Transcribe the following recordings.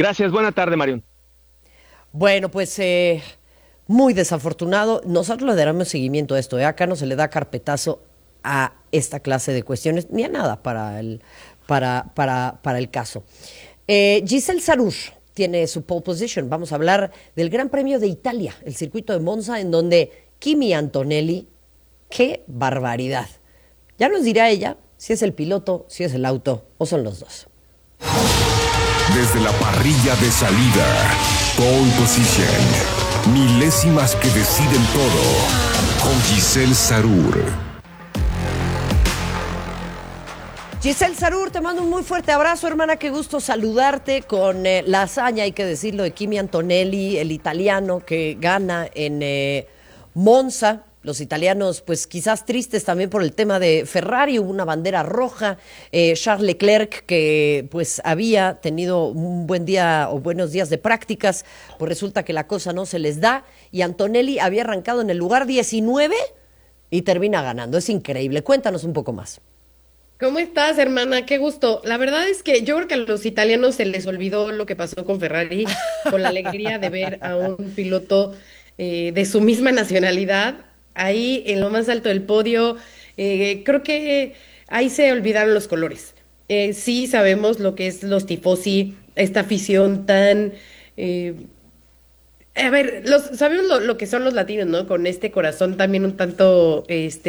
Gracias, buena tarde, Marión. Bueno, pues muy desafortunado. Nosotros le daremos seguimiento a esto. Acá no se le da carpetazo a esta clase de cuestiones, ni a nada para el caso. Giselle Sarur tiene su pole position. Vamos a hablar del Gran Premio de Italia, el circuito de Monza, en donde Kimi Antonelli, ¡qué barbaridad! Ya nos dirá ella si es el piloto, si es el auto o son los dos. Desde la parrilla de salida, pole position, milésimas que deciden todo, con Giselle Sarur. Giselle Sarur, te mando un muy fuerte abrazo, hermana, qué gusto saludarte con la hazaña, hay que decirlo, de Kimi Antonelli, el italiano que gana en Monza. Los italianos, pues quizás tristes también por el tema de Ferrari, hubo una bandera roja. Charles Leclerc, que pues había tenido un buen día o buenos días de prácticas, pues resulta que la cosa no se les da. Y Antonelli había arrancado en el lugar 19 y termina ganando. Es increíble. Cuéntanos un poco más. ¿Cómo estás, hermana? Qué gusto. La verdad es que yo creo que a los italianos se les olvidó lo que pasó con Ferrari, con la alegría de ver a un piloto de su misma nacionalidad ahí en lo más alto del podio. Creo que ahí se olvidaron los colores. Sí sabemos lo que es los tifosi, esta afición tan... sabemos lo que son los latinos, ¿no? Con este corazón también un tanto,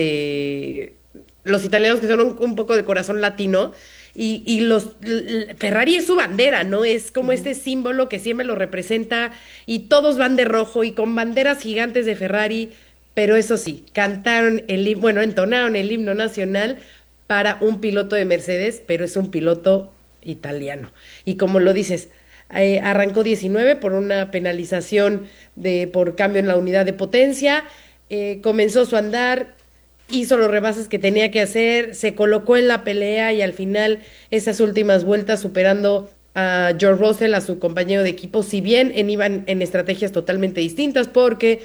los italianos que son un poco de corazón latino, y Ferrari es su bandera, ¿no? Es como este símbolo que siempre lo representa, y todos van de rojo y con banderas gigantes de Ferrari, pero eso sí, entonaron el himno nacional para un piloto de Mercedes, pero es un piloto italiano. Y como lo dices, arrancó 19 por una penalización por cambio en la unidad de potencia, comenzó su andar, hizo los rebases que tenía que hacer, se colocó en la pelea y al final esas últimas vueltas superando a George Russell, a su compañero de equipo, si bien iban en estrategias totalmente distintas, porque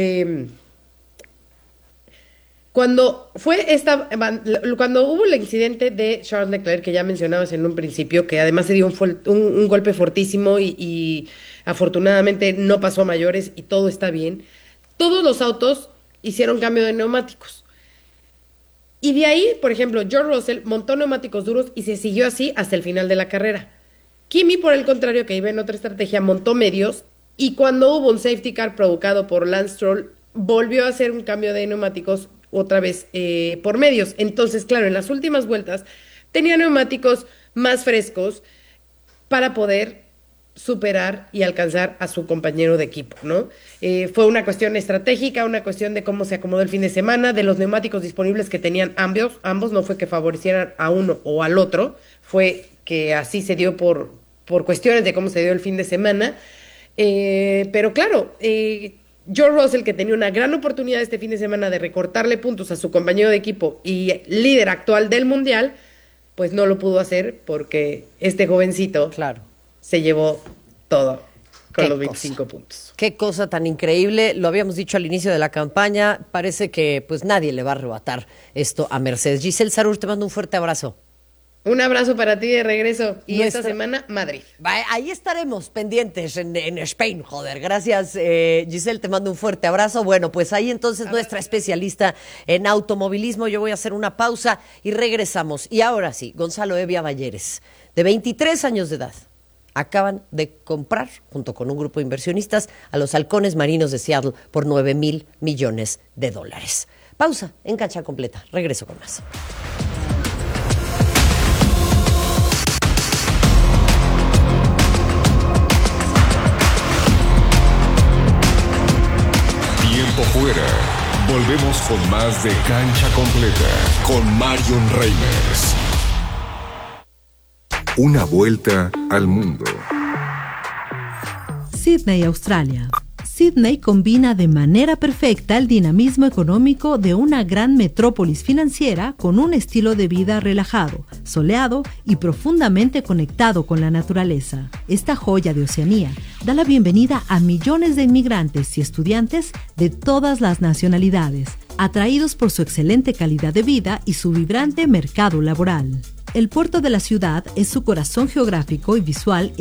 cuando hubo el incidente de Charles Leclerc, que ya mencionabas en un principio, que además se dio un golpe fortísimo y afortunadamente no pasó a mayores y todo está bien, todos los autos hicieron cambio de neumáticos. Y de ahí, por ejemplo, George Russell montó neumáticos duros y se siguió así hasta el final de la carrera. Kimi, por el contrario, que iba en otra estrategia, montó medios, y cuando hubo un safety car provocado por Lance Stroll, volvió a hacer un cambio de neumáticos otra vez por medios. Entonces, claro, en las últimas vueltas tenía neumáticos más frescos para poder superar y alcanzar a su compañero de equipo, ¿no? Fue una cuestión estratégica, una cuestión de cómo se acomodó el fin de semana, de los neumáticos disponibles que tenían ambos, no fue que favorecieran a uno o al otro, fue que así se dio por cuestiones de cómo se dio el fin de semana, pero claro, George Russell, que tenía una gran oportunidad este fin de semana de recortarle puntos a su compañero de equipo y líder actual del mundial, pues no lo pudo hacer porque este jovencito, claro, se llevó todo con los 25 puntos. Qué cosa tan increíble. Lo habíamos dicho al inicio de la campaña. Parece que pues nadie le va a arrebatar esto a Mercedes. Giselle Sarur, te mando un fuerte abrazo. Un abrazo para ti de regreso. Y esta semana, Madrid. Ahí estaremos pendientes en Spain, joder. Gracias, Giselle, te mando un fuerte abrazo. Bueno, pues ahí entonces nuestra especialista en automovilismo. Yo voy a hacer una pausa y regresamos. Y ahora sí, Gonzalo Evia Balleres, de 23 años de edad, acaban de comprar, junto con un grupo de inversionistas, a los halcones marinos de Seattle por $9,000 millones. Pausa en Cancha Completa. Regreso con más. Tiempo fuera. Volvemos con más de Cancha Completa con Marion Reimers. Una vuelta al mundo. Sydney, Australia. Sydney combina de manera perfecta el dinamismo económico de una gran metrópolis financiera con un estilo de vida relajado, soleado y profundamente conectado con la naturaleza. Esta joya de Oceanía da la bienvenida a millones de inmigrantes y estudiantes de todas las nacionalidades, atraídos por su excelente calidad de vida y su vibrante mercado laboral. El puerto de la ciudad es su corazón geográfico y visual